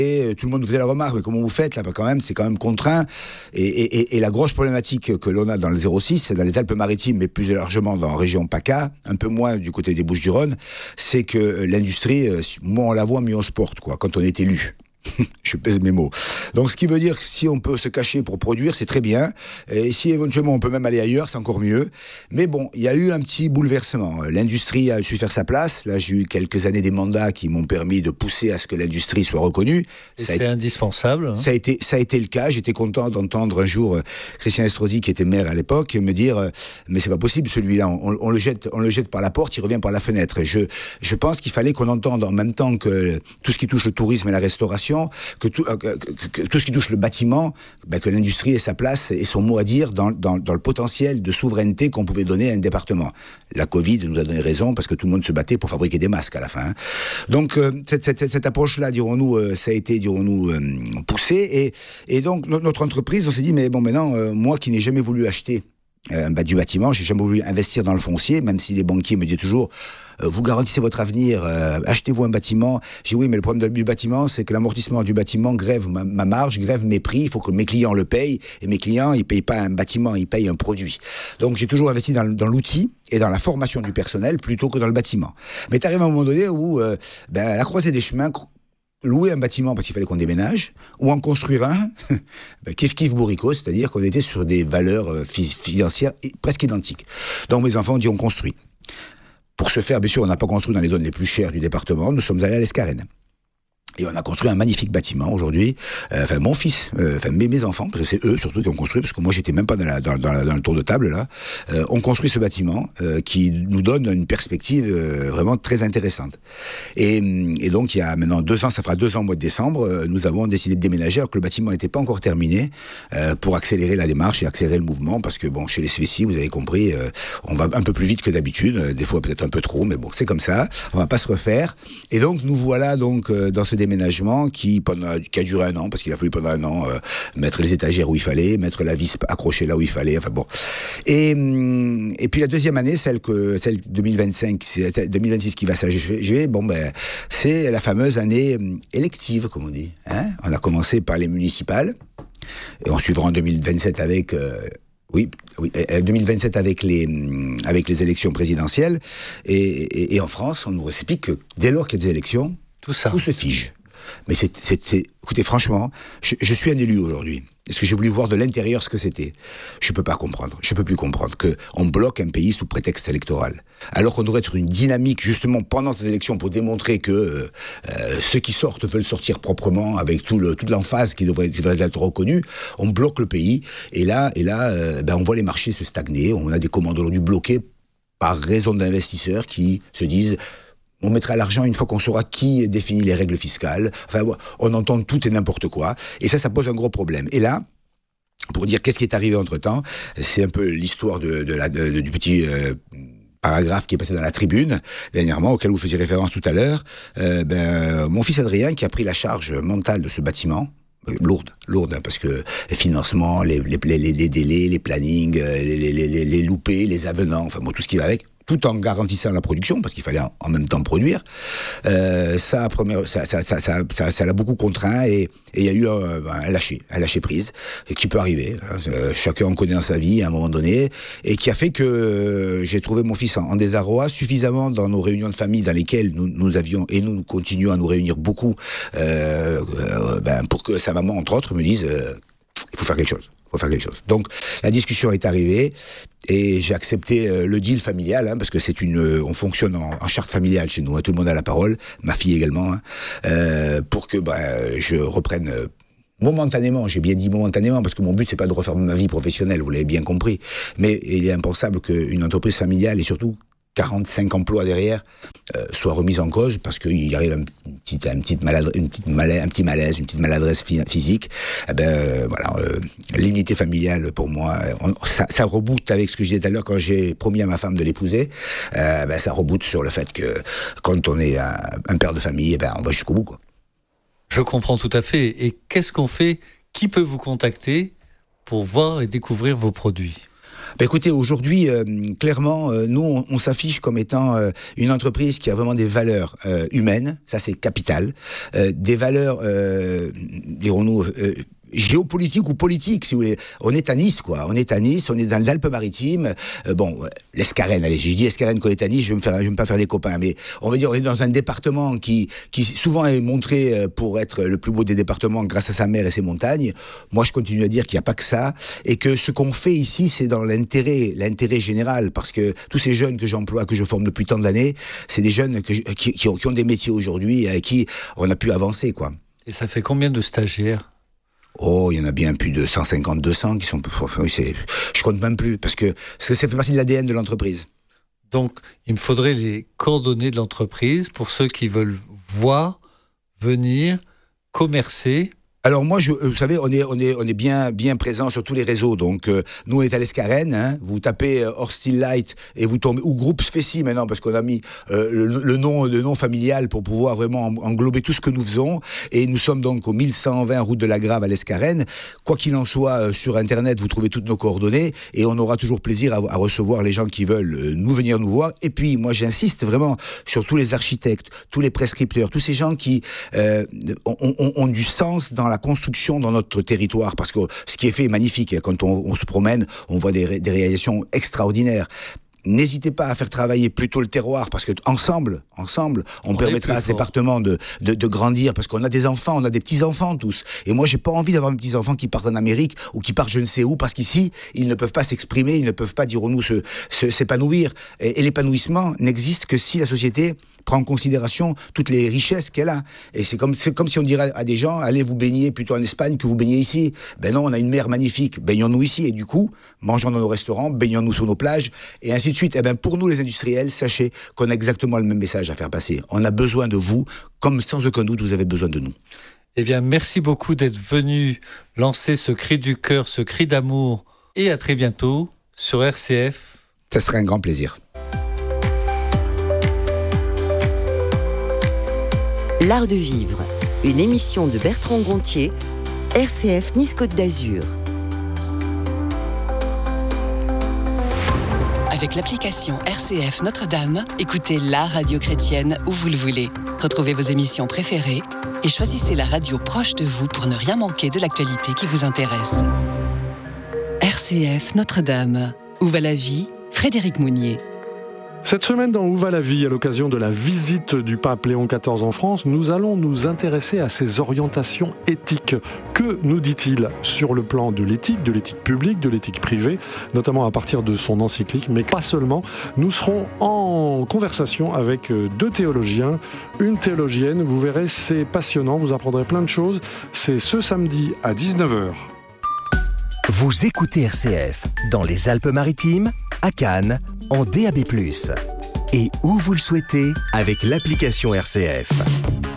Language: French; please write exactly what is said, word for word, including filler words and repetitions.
Et tout le monde nous faisait la remarque, mais comment vous faites là? Quand même, c'est quand même contraint. Et, et, et la grosse problématique que l'on a dans le zéro six, dans les Alpes-Maritimes, mais plus largement dans la région PACA, un peu moins du côté des Bouches-du-Rhône, c'est que l'industrie, moins on la voit, mieux on se porte, quoi, quand on est élu. Je pèse mes mots. Donc, ce qui veut dire que si on peut se cacher pour produire, c'est très bien. Et si éventuellement on peut même aller ailleurs, c'est encore mieux. Mais bon, il y a eu un petit bouleversement. L'industrie a su faire sa place. Là, j'ai eu quelques années des mandats qui m'ont permis de pousser à ce que l'industrie soit reconnue. Ça c'est été, indispensable. Hein. Ça a été, ça a été le cas. J'étais content d'entendre un jour euh, Christian Estrosi, qui était maire à l'époque, me dire euh, mais c'est pas possible celui-là. On, on le jette, on le jette par la porte, il revient par la fenêtre. Et je, je pense qu'il fallait qu'on entende en même temps que tout ce qui touche le tourisme et la restauration, que tout, euh, que, que, que tout ce qui touche le bâtiment, ben, que l'industrie ait sa place et son mot à dire dans, dans, dans le potentiel de souveraineté qu'on pouvait donner à un département. La Covid nous a donné raison parce que tout le monde se battait pour fabriquer des masques à la fin. Hein. Donc euh, cette, cette, cette approche-là, dirons-nous, euh, ça a été, dirons-nous, euh, poussé. Et, et donc notre entreprise, on s'est dit, mais bon, maintenant, euh, moi qui n'ai jamais voulu acheter Euh, bah, du bâtiment, j'ai jamais voulu investir dans le foncier, même si les banquiers me disaient toujours euh, vous garantissez votre avenir, euh, achetez-vous un bâtiment. J'ai dit oui, mais le problème du bâtiment, c'est que l'amortissement du bâtiment grève ma, ma marge, grève mes prix, il faut que mes clients le payent, et mes clients, ils payent pas un bâtiment, ils payent un produit. Donc j'ai toujours investi dans, dans l'outil et dans la formation du personnel plutôt que dans le bâtiment. Mais t'arrives à un moment donné où euh, ben, à la croisée des chemins, louer un bâtiment parce qu'il fallait qu'on déménage, ou en construire un, ben, kiff kiff bourricot, c'est-à-dire qu'on était sur des valeurs euh, financières presque identiques. Donc mes enfants ont dit on construit. Pour ce faire, bien sûr, on n'a pas construit dans les zones les plus chères du département, nous sommes allés à l'Escarène. Et on a construit un magnifique bâtiment aujourd'hui. Euh, enfin, mon fils, euh, enfin mes, mes enfants, parce que c'est eux surtout qui ont construit, parce que moi j'étais même pas dans, la, dans, dans, la, dans le tour de table là. Euh, on construit ce bâtiment euh, qui nous donne une perspective euh, vraiment très intéressante. Et, et donc il y a maintenant deux ans, ça fera deux ans au mois de décembre, euh, nous avons décidé de déménager alors que le bâtiment n'était pas encore terminé euh, pour accélérer la démarche et accélérer le mouvement, parce que bon, chez les S V C, vous avez compris, euh, on va un peu plus vite que d'habitude, euh, des fois peut-être un peu trop, mais bon, c'est comme ça. On va pas se refaire. Et donc nous voilà donc euh, dans ce déménagement qui, pendant, qui a duré un an, parce qu'il a fallu pendant un an euh, mettre les étagères où il fallait, mettre la vis accrochée là où il fallait, enfin bon. Et, et puis la deuxième année, celle que celle deux mille vingt-cinq, deux mille vingt-six qui va s'achever, bon ben c'est la fameuse année élective, comme on dit. Hein, on a commencé par les municipales, et on suivra en deux mille vingt-sept avec... Euh, Oui, oui, deux mille vingt-sept avec les avec les élections présidentielles, et, et, et en France, on nous explique que dès lors qu'il y a des élections, tout ça, tout se fige. Mais c'est, c'est, c'est écoutez, franchement, je, je suis un élu aujourd'hui. Est-ce que j'ai voulu voir de l'intérieur ce que c'était? Je peux pas comprendre. Je peux plus comprendre que on bloque un pays sous prétexte électoral, alors qu'on devrait être une dynamique justement pendant ces élections pour démontrer que euh, ceux qui sortent veulent sortir proprement avec tout le, toute l'emphase qui devrait, qui devrait être reconnue. On bloque le pays et là, et là, euh, ben on voit les marchés se stagner. On a des commandes aujourd'hui bloquées par raison d'investisseurs qui se disent on mettra l'argent une fois qu'on saura qui définit les règles fiscales. Enfin, on entend tout et n'importe quoi. Et ça, ça pose un gros problème. Et là, pour dire qu'est-ce qui est arrivé entre-temps, c'est un peu l'histoire de, de la, de, de, du petit... Euh, paragraphe qui est passé dans la Tribune dernièrement, auquel vous faisiez référence tout à l'heure. Euh, ben, mon fils Adrien, qui a pris la charge mentale de ce bâtiment, lourde, lourde, hein, parce que les financements, les, les, les, les délais, les plannings, les, les, les, les loupés, les avenants, enfin bon, tout ce qui va avec, tout en garantissant la production, parce qu'il fallait en, en même temps produire. Euh, ça, première, ça, ça, ça, ça, ça, ça l'a beaucoup contraint et il y a eu un, un lâcher, un lâcher prise, et qui peut arriver. Hein, chacun en connaît dans sa vie à un moment donné, et qui a fait que euh, j'ai trouvé mon fils en, en désarroi suffisamment dans nos réunions de famille dans lesquelles nous, nous avions et nous continuons à nous réunir beaucoup, euh, euh, ben, pour que sa maman, entre autres, me dise euh, il faut faire quelque chose. Faut faire quelque chose. Donc la discussion est arrivée et j'ai accepté euh, le deal familial, hein, parce que c'est une, euh, on fonctionne en, en charte familiale chez nous, hein, tout le monde a la parole, ma fille également, hein, euh, pour que bah, je reprenne euh, momentanément, j'ai bien dit momentanément, parce que mon but c'est pas de refaire ma vie professionnelle, vous l'avez bien compris, mais il est impensable qu'une entreprise familiale et surtout quarante-cinq emplois derrière euh, soient remis en cause parce qu'il arrive un petit, un, petit maladre, une petite malaise, un petit malaise, une petite maladresse physique. Eh ben euh, voilà, euh, l'unité familiale pour moi, on, ça, ça reboot avec ce que je disais tout à l'heure quand j'ai promis à ma femme de l'épouser. Euh, ben ça reboot sur le fait que quand on est un, un père de famille, eh ben on va jusqu'au bout, quoi. Je comprends tout à fait. Et qu'est-ce qu'on fait? Qui peut vous contacter pour voir et découvrir vos produits? Bah écoutez, aujourd'hui, euh, clairement, euh, nous, on, on s'affiche comme étant euh, une entreprise qui a vraiment des valeurs euh, humaines, ça c'est capital, euh, des valeurs, euh, dirons-nous, euh, géopolitique ou politique, si vous voulez. On est à Nice, quoi. On est à Nice, on est dans l'Alpes-Maritimes. Euh, bon, l'Escarène, allez, je dis Escarène qu'on est à Nice, je vais me faire, je vais me pas faire des copains, mais on va dire, on est dans un département qui, qui souvent est montré pour être le plus beau des départements grâce à sa mer et ses montagnes. Moi, je continue à dire qu'il n'y a pas que ça, et que ce qu'on fait ici, c'est dans l'intérêt, l'intérêt général, parce que tous ces jeunes que j'emploie, que je forme depuis tant d'années, c'est des jeunes que je, qui, qui, ont, qui ont des métiers aujourd'hui, avec qui on a pu avancer, quoi. Et ça fait combien de stagiaires ? Oh, il y en a bien plus de cent cinquante, deux cents qui sont... Oui, c'est, je compte même plus, parce que ça fait partie de l'A D N de l'entreprise. Donc, il me faudrait les coordonnées de l'entreprise pour ceux qui veulent voir, venir, commercer. Alors moi, je, vous savez, on est, on est, on est bien, bien présent sur tous les réseaux. Donc euh, nous, on est à l'Escarène. Hein, vous tapez euh, Or Still Light et vous tombez, ou Groupe Spécie maintenant, parce qu'on a mis euh, le, le nom, le nom familial pour pouvoir vraiment englober tout ce que nous faisons. Et nous sommes donc au mille cent vingt route de la Grave à l'Escarène. Quoi qu'il en soit, euh, sur Internet, vous trouvez toutes nos coordonnées et on aura toujours plaisir à, à recevoir les gens qui veulent euh, nous venir nous voir. Et puis moi, j'insiste vraiment sur tous les architectes, tous les prescripteurs, tous ces gens qui euh, ont, ont, ont du sens dans la construction dans notre territoire, parce que ce qui est fait est magnifique. Quand on, on se promène, on voit des, des réalisations extraordinaires. N'hésitez pas à faire travailler plutôt le terroir, parce que ensemble, ensemble, on, on permettra à ce département de, de, de grandir, parce qu'on a des enfants, on a des petits-enfants tous. Et moi, j'ai pas envie d'avoir mes petits-enfants qui partent en Amérique ou qui partent je ne sais où, parce qu'ici, ils ne peuvent pas s'exprimer, ils ne peuvent pas, dirons-nous, se, se, s'épanouir. Et, et l'épanouissement n'existe que si la société prend en considération toutes les richesses qu'elle a. Et c'est comme, c'est comme si on dirait à des gens, allez vous baigner plutôt en Espagne que vous baignez ici. Ben non, on a une mer magnifique, baignons-nous ici. Et du coup, mangeons dans nos restaurants, baignons-nous sur nos plages, et ainsi de suite. Et ben pour nous, les industriels, sachez qu'on a exactement le même message à faire passer. On a besoin de vous, comme sans aucun doute, vous avez besoin de nous. Eh bien, merci beaucoup d'être venu lancer ce cri du cœur, ce cri d'amour. Et à très bientôt sur R C F. Ça serait un grand plaisir. L'Art de vivre, une émission de Bertrand Gontier, R C F Nice-Côte d'Azur. Avec l'application R C F Notre-Dame, écoutez la radio chrétienne où vous le voulez. Retrouvez vos émissions préférées et choisissez la radio proche de vous pour ne rien manquer de l'actualité qui vous intéresse. R C F Notre-Dame, où va la vie ? Frédéric Mounier. Cette semaine dans Où va la vie, à l'occasion de la visite du pape Léon quatorze en France, nous allons nous intéresser à ses orientations éthiques. Que nous dit-il sur le plan de l'éthique, de l'éthique publique, de l'éthique privée, notamment à partir de son encyclique, mais pas seulement. Nous serons en conversation avec deux théologiens, une théologienne. Vous verrez, c'est passionnant, vous apprendrez plein de choses. C'est ce samedi à dix-neuf heures. Vous écoutez R C F dans les Alpes-Maritimes, à Cannes, en D A B plus, et où vous le souhaitez avec l'application R C F.